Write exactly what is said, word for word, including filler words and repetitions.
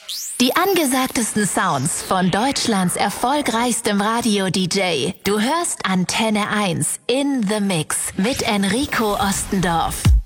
Die angesagtesten Sounds von Deutschlands erfolgreichstem Radio-D J. Du hörst Antenne eins in The Mix mit Enrico Ostendorf.